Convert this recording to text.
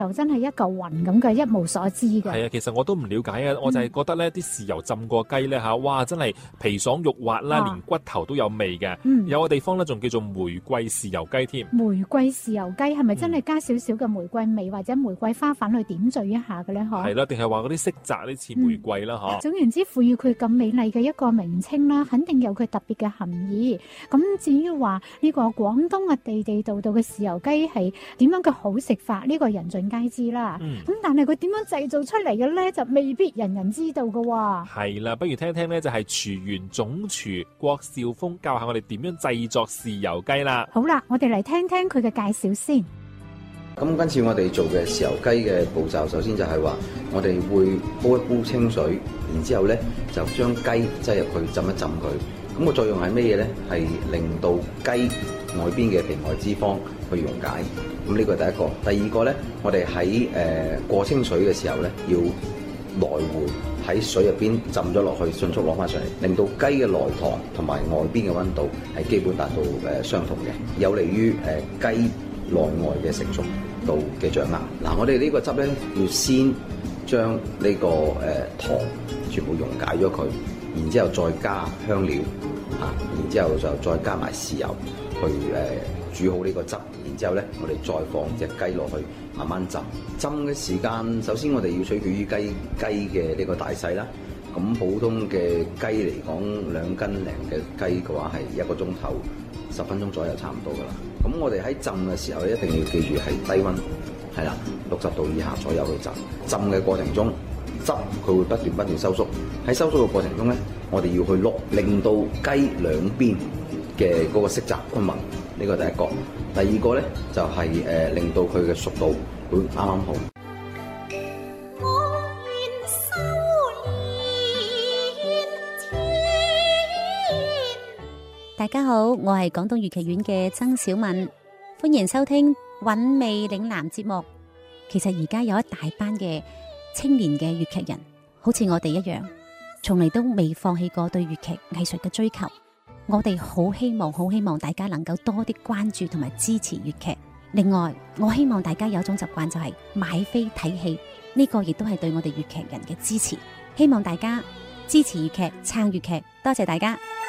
就真係一嚿雲咁嘅，一無所知嘅。 係啊，其實我都唔了解啊，我就係覺得呢啲豉油浸過雞呢，嚇，哇，真係皮爽肉滑啦，連骨頭都有味嘅。有個地方呢，仲叫做玫瑰豉油雞添。 玫瑰豉油雞係咪真係加少少嘅玫瑰味或者玫瑰花瓣去點綴一下嘅咧？ 係啦，定係話嗰啲色澤呢似玫瑰啦？嚇。 總言之，賦予佢咁美麗嘅一個名稱啦，肯定有佢特別嘅含義。咁至於話呢個廣東嘅地地道道嘅豉油雞係點樣嘅好食法，呢個人盡皆知啦。咁但係佢點樣製造出嚟嘅咧，就未必人人知道㗎喎。 係啦，不如聽聽咧，就係廚園總廚郭少峰教下我哋點樣製作豉油雞啦。 好啦，我哋嚟聽聽佢嘅介紹先。 咁今次我哋做嘅豉油雞嘅步驟，首先就係話我哋會煲一煲清水，然之後咧就將雞擠入去浸一浸佢。咁個作用係咩嘢咧？係令到雞外邊嘅皮外脂肪去溶解。咁呢個係第一個。第二個咧，我哋喺過清水嘅時候咧，要來回喺水入邊浸咗落去，迅速攞翻上嚟，令到雞嘅內臟同埋外邊嘅溫度係基本達到相同嘅，有利於雞內外嘅成熟度嘅掌握。嗱，我哋呢個汁咧要先將呢個糖全部溶解咗佢，然之後再加香料然之後就再加埋豉油去煮好呢個汁，然之後咧我哋再放隻雞落去慢慢浸。浸嘅時間首先我哋要取決於雞嘅呢個大細啦。咁普通嘅雞嚟講，2斤零嘅雞嘅話係1個鐘頭10分鐘左右差唔多噶啦。咁我哋喺浸嘅時候咧，一定要記住係低溫，係啦，60度以下左右去浸。浸嘅過程中，汁佢會不斷收縮。喺收縮嘅過程中咧，我哋要去碌，令到雞兩邊嘅嗰個色澤均勻。呢個第一個。第二個咧就係令到佢嘅熟度會啱啱好。 大家好，我係廣東粵劇院嘅曾小敏，歡迎收聽韻味嶺南節目。其實而家有一大班嘅青年嘅粵劇人，好似我哋一樣，從嚟都未放棄過對粵劇藝術嘅追求。我哋好希望大家能夠多啲關注同埋支持粵劇。另外，我希望大家有一種習慣，就係買飛睇戲，呢個亦都係對我哋粵劇人嘅支持。希望大家支持粵劇，撐粵劇，多謝大家。